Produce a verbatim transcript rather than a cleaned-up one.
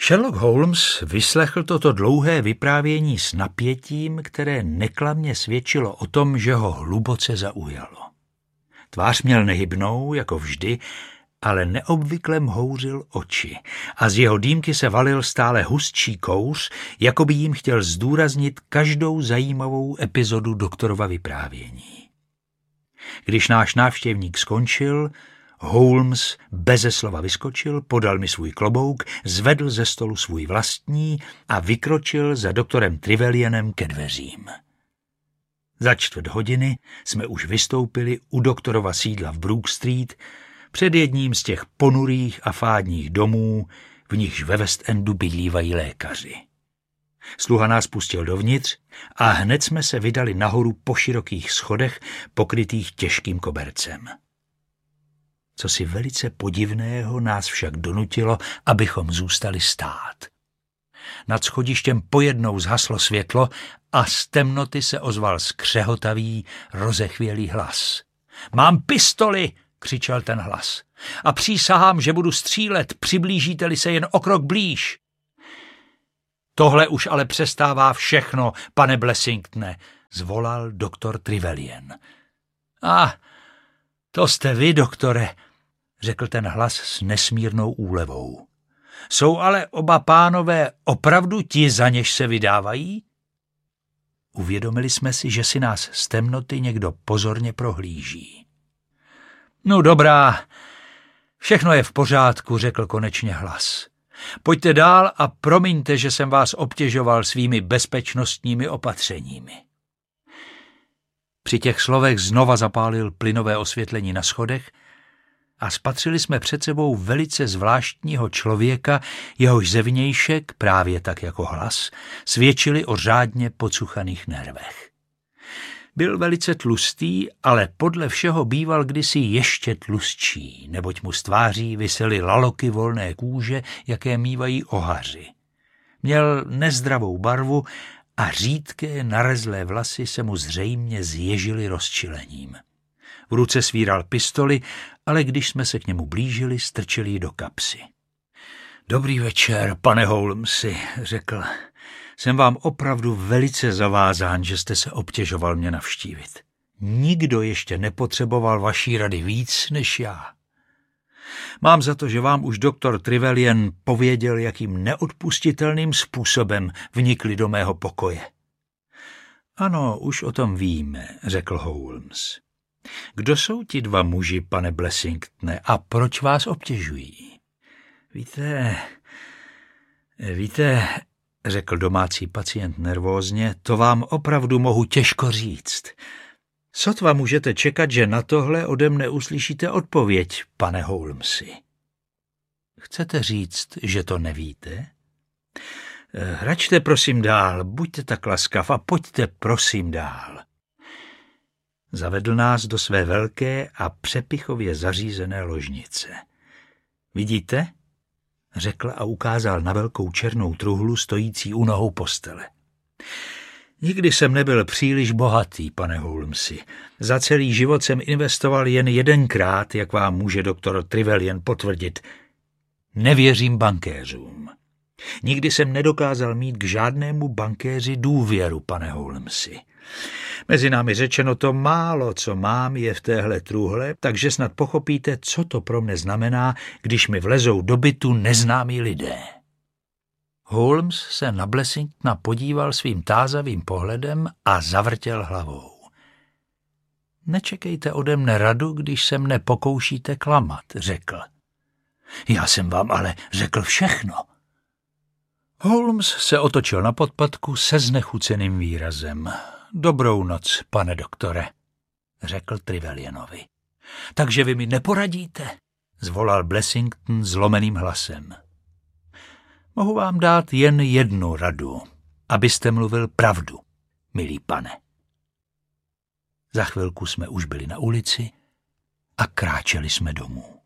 Sherlock Holmes vyslechl toto dlouhé vyprávění s napětím, které neklamně svědčilo o tom, že ho hluboce zaujalo. Tvář měl nehybnou, jako vždy, ale neobvykle mhouřil oči a z jeho dýmky se valil stále hustší kouř, jako by jim chtěl zdůraznit každou zajímavou epizodu doktorova vyprávění. Když náš návštěvník skončil, Holmes beze slova vyskočil, podal mi svůj klobouk, zvedl ze stolu svůj vlastní a vykročil za doktorem Trevelyanem ke dveřím. Za čtvrt hodiny jsme už vystoupili u doktorova sídla v Brook Street před jedním z těch ponurých a fádních domů, v nichž ve West Endu bydlívají lékaři. Sluha nás pustil dovnitř a hned jsme se vydali nahoru po širokých schodech, pokrytých těžkým kobercem. Cosi velice podivného nás však donutilo, abychom zůstali stát. Nad schodištěm pojednou zhaslo světlo a z temnoty se ozval skřehotavý, rozechvělý hlas. Mám pistoli, křičel ten hlas, a přísahám, že budu střílet, přiblížíte-li se jen o krok blíž. Tohle už ale přestává všechno, pane Blessingtone, zvolal doktor Trevelyan. A to jste vy, doktore, řekl ten hlas s nesmírnou úlevou. Jsou ale oba pánové opravdu ti, za něž se vydávají? Uvědomili jsme si, že si nás z temnoty někdo pozorně prohlíží. No dobrá, všechno je v pořádku, řekl konečně hlas. Pojďte dál a promiňte, že jsem vás obtěžoval svými bezpečnostními opatřeními. Při těch slovech znova zapálil plynové osvětlení na schodech a spatřili jsme před sebou velice zvláštního člověka, jehož zevnějšek, právě tak jako hlas, svědčili o řádně pocuchaných nervech. Byl velice tlustý, ale podle všeho býval kdysi ještě tlustší, neboť mu z tváří visely laloky volné kůže, jaké mívají ohaři. Měl nezdravou barvu a řídké narezlé vlasy se mu zřejmě zježily rozčilením. V ruce svíral pistoli, ale když jsme se k němu blížili, strčili ji do kapsy. Dobrý večer, pane Holmesi, řekl. Jsem vám opravdu velice zavázán, že jste se obtěžoval mě navštívit. Nikdo ještě nepotřeboval vaší rady víc než já. Mám za to, že vám už doktor Trevelyan pověděl, jakým neodpustitelným způsobem vnikli do mého pokoje. Ano, už o tom víme, řekl Holmes. Kdo jsou ti dva muži, pane Blessingtone, a proč vás obtěžují? Víte, víte, řekl domácí pacient nervózně, to vám opravdu mohu těžko říct. Sotva můžete čekat, že na tohle ode mne uslyšíte odpověď, pane Holmesi. Chcete říct, že to nevíte? Hračte prosím dál, buďte tak laskav a pojďte prosím dál. Zavedl nás do své velké a přepichově zařízené ložnice. Vidíte? Řekl a ukázal na velkou černou truhlu stojící u nohou postele. Nikdy jsem nebyl příliš bohatý, pane Holmesi. Za celý život jsem investoval jen jedenkrát, jak vám může doktor Trevelyan potvrdit. Nevěřím bankéřům. Nikdy jsem nedokázal mít k žádnému bankéři důvěru, pane Holmesi. Mezi námi řečeno, to málo, co mám, je v téhle trůhle, takže snad pochopíte, co to pro mne znamená, když mi vlezou do bytu neznámí lidé. Holmes se na Blessingtona podíval svým tázavým pohledem a zavrtěl hlavou. Nečekejte ode mne radu, když se mne pokoušíte klamat, řekl. Já jsem vám ale řekl všechno. Holmes se otočil na podpatku se znechuceným výrazem. Dobrou noc, pane doktore, řekl Trevelyanovi. Takže vy mi neporadíte, zvolal Blessington zlomeným hlasem. Mohu vám dát jen jednu radu, abyste mluvil pravdu, milý pane. Za chvilku jsme už byli na ulici a kráčeli jsme domů.